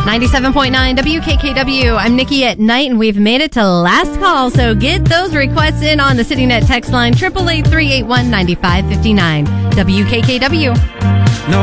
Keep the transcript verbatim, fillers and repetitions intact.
ninety-seven point nine W K K W. I'm Nikki at night, and we've made it to last call. So get those requests in on the CityNet text line, eight eight eight, three eight one, nine five five nine. W K K W.